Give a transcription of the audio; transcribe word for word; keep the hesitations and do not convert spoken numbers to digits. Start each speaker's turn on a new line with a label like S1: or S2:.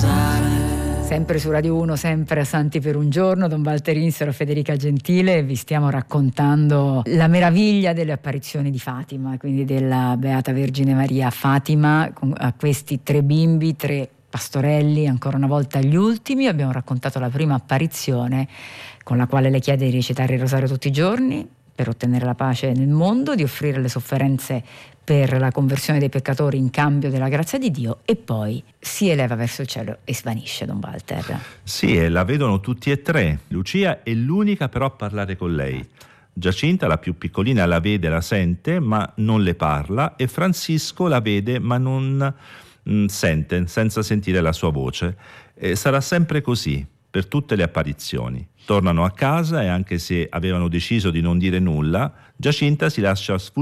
S1: Sempre su Radio uno, sempre a Santi per un giorno, Don Walter Insero, Federica Gentile, vi stiamo raccontando la meraviglia delle apparizioni di Fatima, quindi della Beata Vergine Maria a Fatima, con, a questi tre bimbi, tre pastorelli, ancora una volta gli ultimi. Abbiamo raccontato la prima apparizione con la quale le chiede di recitare il rosario tutti i giorni per ottenere la pace nel mondo, di offrire le sofferenze per la conversione dei peccatori in cambio della grazia di Dio, e poi si eleva verso il cielo e svanisce, Don Walter.
S2: Sì, e la vedono tutti e tre. Lucia è l'unica però a parlare con lei. Giacinta, la più piccolina, la vede, la sente, ma non le parla, e Francisco la vede ma non mh, sente, senza sentire la sua voce. E sarà sempre così per tutte le apparizioni. Tornano a casa e anche se avevano deciso di non dire nulla, Giacinta si lascia sfuggire